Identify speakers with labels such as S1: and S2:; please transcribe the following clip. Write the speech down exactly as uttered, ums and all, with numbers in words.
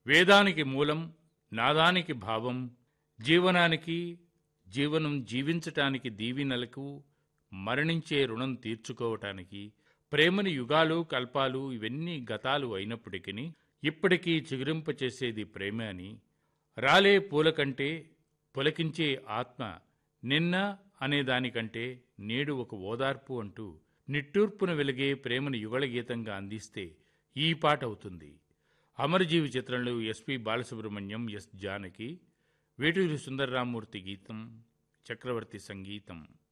S1: వేదానికి మూలం, నాదానికి భావం, జీవనానికి, జీవనం జీవించటానికి దీవెనలకు, మరణించే రుణం తీర్చుకోవటానికి, ప్రేమని యుగాలు కల్పాలు ఇవన్నీ గతాలు అయినప్పటికీ ఇప్పటికీ చిగురింపచేసేది ప్రేమే అని, రాలే పూల కంటే పులకించే ఆత్మ నిన్న అనేదానికంటే నేడు ఒక ఓదార్పు అంటూ నిట్టూర్పున వెలిగే ప్రేమను యుగళగీతంగా అందిస్తే ఈ పాట అవుతుంది. అమరజీవి చిత్రంలో ఎస్పి బాలసుబ్రహ్మణ్యం, ఎస్ జానకి, వేటూరి సుందరరామూర్తి గీతం, చక్రవర్తి సంగీతం.